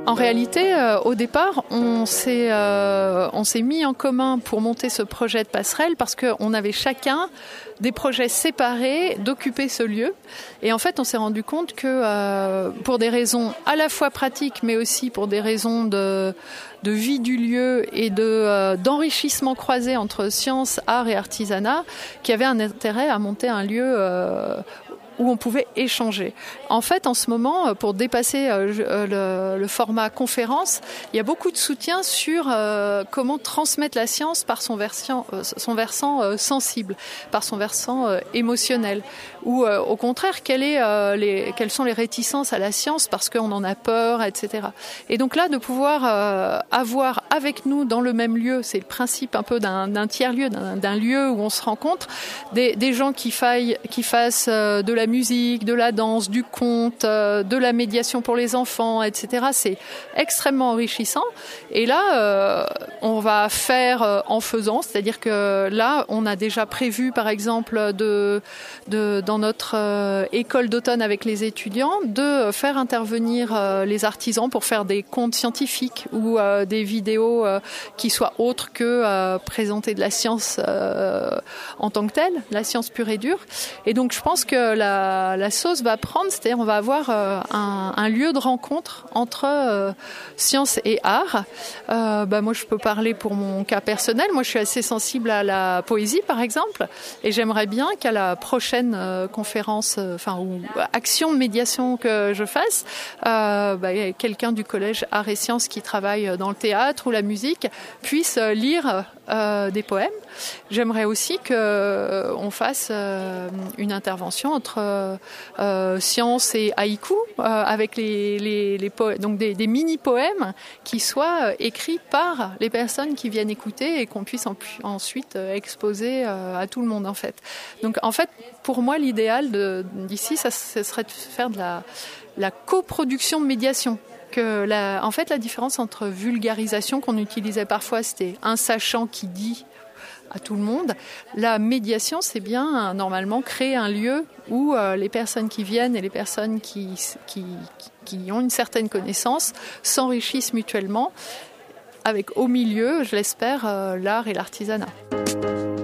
En réalité, au départ, on s'est mis en commun pour monter ce projet de passerelle parce qu'on avait chacun des projets séparés d'occuper ce lieu. Et en fait, on s'est rendu compte que pour des raisons à la fois pratiques, mais aussi pour des raisons de vie du lieu et d'enrichissement croisé entre sciences, art et artisanat, qu'il y avait un intérêt à monter un lieu où on pouvait échanger. En fait, en ce moment, pour dépasser le format conférence, il y a beaucoup de soutien sur comment transmettre la science par son versant sensible, par son versant émotionnel, ou au contraire, quelles sont les réticences à la science parce qu'on en a peur, etc. Et donc là, de pouvoir avoir avec nous dans le même lieu, c'est le principe un peu d'un tiers-lieu, d'un lieu où on se rencontre, des gens qui fassent de la musique, de la danse, du conte, de la médiation pour les enfants, etc. C'est extrêmement enrichissant. Et là, on va faire en faisant, c'est-à-dire que là, on a déjà prévu, par exemple, dans notre école d'automne avec les étudiants, de faire intervenir les artisans pour faire des contes scientifiques ou des vidéos qui soient autres que présenter de la science en tant que telle, la science pure et dure. Et donc, je pense que la sauce va prendre, c'est-à-dire on va avoir un lieu de rencontre entre science et art. Moi, je peux parler pour mon cas personnel. Moi, je suis assez sensible à la poésie, par exemple, et j'aimerais bien qu'à la prochaine conférence, ou action de médiation que je fasse, quelqu'un du collège Arts et Sciences qui travaille dans le théâtre ou la musique puisse lire des poèmes. J'aimerais aussi qu'on fasse une intervention entre science et haïku avec les poèmes, donc des mini-poèmes qui soient écrits par les personnes qui viennent écouter et qu'on puisse ensuite exposer à tout le monde en fait. Donc en fait, pour moi, l'idéal d'ici, ça serait de faire de la coproduction de médiation. En fait, la différence entre vulgarisation qu'on utilisait parfois, c'était un sachant qui dit à tout le monde. La médiation, c'est bien normalement créer un lieu où les personnes qui viennent et les personnes qui ont une certaine connaissance s'enrichissent mutuellement avec au milieu, je l'espère, l'art et l'artisanat.